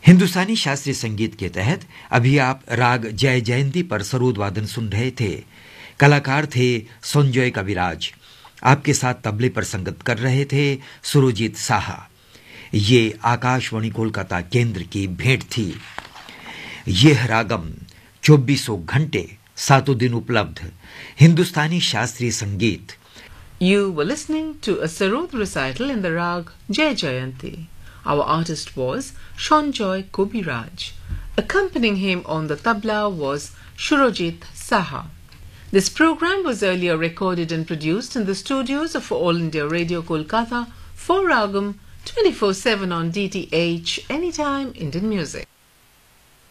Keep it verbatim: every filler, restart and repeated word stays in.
हिंदुस्तानी शास्त्रीय संगीत के तहत अभी आप राग जय जयंती पर सरोद वादन सुन रहे थे। कलाकार थे संजय कविराज। आपके साथ तबले पर संगत कर रहे थे सुरजीत साहा। ये आकाशवाणी कोलकाता केंद्र की भेंट थी। यह रागम चौबीसों घंटे सातों दिन उपलब्ध हिंदुस्तानी शास्त्रीय संगीत। You were listening to a sarod recital in the rag Jai Jayanti. Our artist was Sanjoy Kobiraj. Accompanying him on the tabla was Shurojit Saha. This program was earlier recorded and produced in the studios of All India Radio Kolkata for Ragam twenty-four seven on D T H Anytime Indian Music.